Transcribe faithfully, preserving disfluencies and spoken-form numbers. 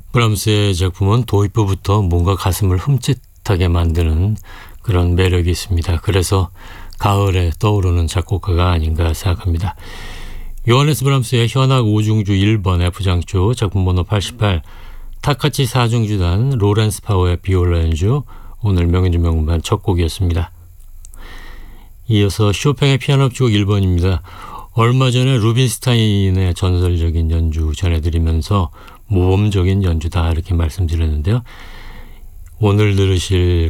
브람스의 작품은 도입부부터 뭔가 가슴을 흠칫하게 만드는 그런 매력이 있습니다. 그래서 가을에 떠오르는 작곡가가 아닌가 생각합니다. 요하네스 브람스의 현악 오중주 일 번 F장조 작품 번호 팔십팔, 타카치 사중주단 로렌스 파워의 비올라 연주, 오늘 명연주 명반 첫 곡이었습니다. 이어서 쇼팽의 피아노 협주곡 일 번입니다. 얼마 전에 루빈스타인의 전설적인 연주 전해드리면서 모범적인 연주다 이렇게 말씀드렸는데요. 오늘 들으실